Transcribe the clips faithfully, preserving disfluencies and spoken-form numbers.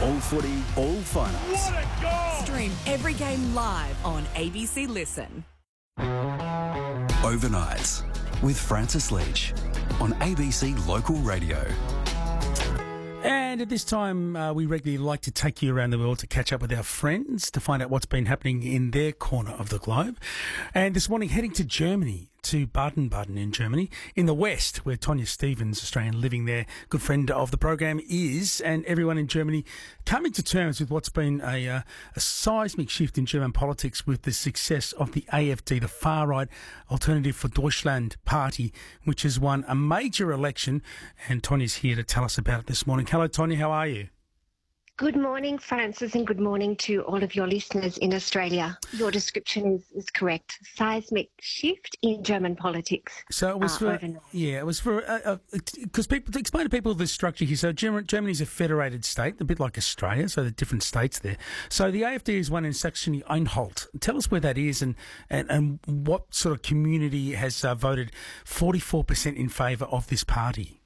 All footy, all finals. What a goal! Stream every game live on A B C Listen. Overnights with Francis Leach on A B C Local Radio. And at this time, uh, we regularly like to take you around the world to catch up with our friends, to find out what's been happening in their corner of the globe. And this morning, heading to Germany, to Baden-Baden in Germany, in the West, where Tonya Stevens, Australian living there, good friend of the program, is, and everyone in Germany coming to terms with what's been a, uh, a seismic shift in German politics with the success of the A F D, the far-right Alternative for Deutschland party, which has won a major election. And Tonya's here to tell us about it this morning. Hello, Tonya, how are you? Good morning, Francis, and good morning to all of your listeners in Australia. Your description is, is correct. Seismic shift in German politics. So it was uh, for, yeah, it was for, because uh, uh, people, to explain to people the structure here. So Germany is a federated state, a bit like Australia, so there are different states there. So the A F D is one in Saxony-Anhalt. Tell us where that is and, and, and what sort of community has uh, voted forty-four percent in favour of this party.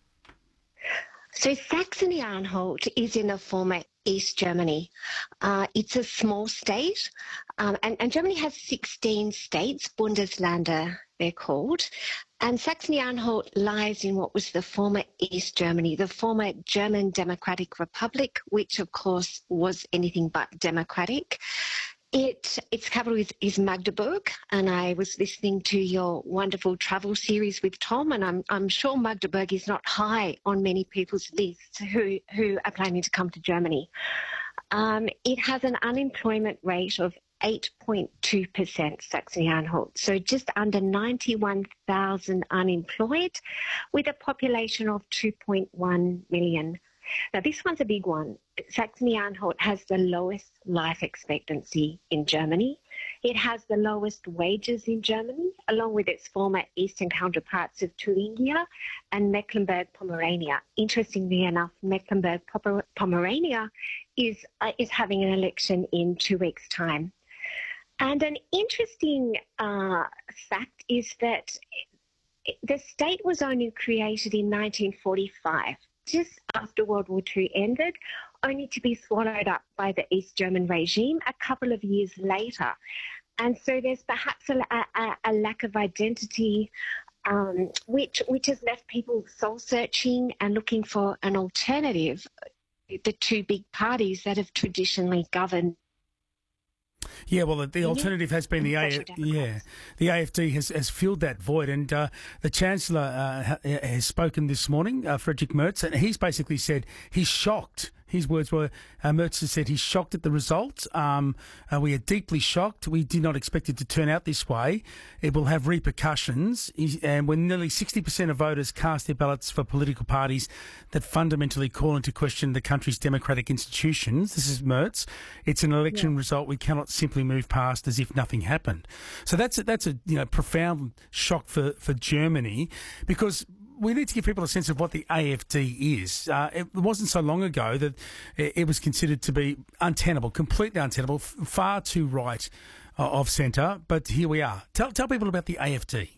So Saxony-Anhalt is in the former East Germany. Uh, it's a small state, um, and, and Germany has sixteen states, Bundesländer they're called, and Saxony-Anhalt lies in what was the former East Germany, the former German Democratic Republic, which of course was anything but democratic. It, its capital is, is Magdeburg, and I was listening to your wonderful travel series with Tom, and I'm, I'm sure Magdeburg is not high on many people's lists who, who are planning to come to Germany. Um, it has an unemployment rate of eight point two percent, Saxony-Anhalt, so just under ninety-one thousand unemployed, with a population of two point one million. Now, this one's a big one. Saxony-Anhalt has the lowest life expectancy in Germany. It has the lowest wages in Germany, along with its former eastern counterparts of Thuringia and Mecklenburg-Pomerania. Interestingly enough, Mecklenburg-Pomerania is, uh, is having an election in two weeks' time. And an interesting uh, fact is that the state was only created in nineteen forty-five. Just after World War Two ended, only to be swallowed up by the East German regime a couple of years later. And so there's perhaps a, a, a lack of identity, um, which, which has left people soul-searching and looking for an alternative, the two big parties that have traditionally governed. Yeah, well, the, the alternative has been the A. Yeah, the A F D has, has filled that void, and uh, the Chancellor uh, ha, has spoken this morning, uh, Friedrich Merz, and he's basically said he's shocked. His words were, uh, Merz has said he's shocked at the result. Um, uh, we are deeply shocked. We did not expect it to turn out this way. It will have repercussions. He's, and when nearly sixty percent of voters cast their ballots for political parties that fundamentally call into question the country's democratic institutions, this is Merz, it's an election yeah. result we cannot simply move past as if nothing happened. So that's a, that's a you know profound shock for, for Germany, because we need to give people a sense of what the A F D is. Uh, it wasn't so long ago that it was considered to be untenable, completely untenable, f- far too right uh, of centre. But here we are. Tell tell people about the A F D.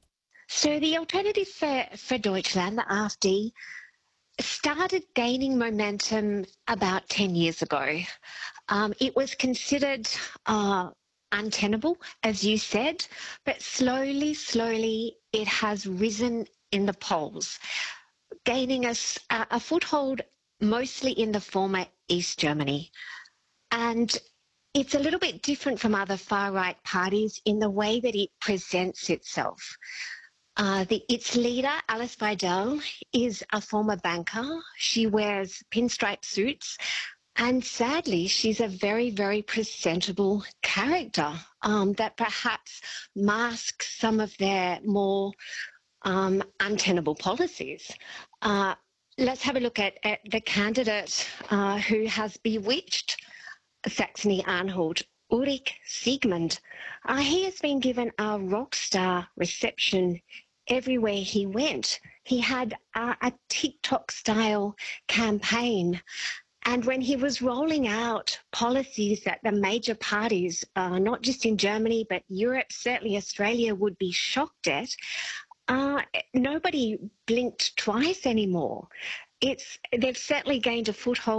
So the Alternative for, for Deutschland, the A F D, started gaining momentum about ten years ago. Um, it was considered uh, untenable, as you said, but slowly, slowly it has risen in the polls, gaining a, a foothold mostly in the former East Germany. And it's a little bit different from other far-right parties in the way that it presents itself. Uh, the, its leader, Alice Weidel, is a former banker. She wears pinstripe suits, and sadly, she's a very, very presentable character um, that perhaps masks some of their more Um, untenable policies. Uh, let's have a look at, at the candidate uh, who has bewitched Saxony-Anhalt, Ulrich Siegmund. Uh, he has been given a rock star reception everywhere he went. He had a, a TikTok-style campaign. And when he was rolling out policies that the major parties, uh, not just in Germany, but Europe, certainly Australia, would be shocked at, Uh, nobody blinked twice anymore. It's they've certainly gained a foothold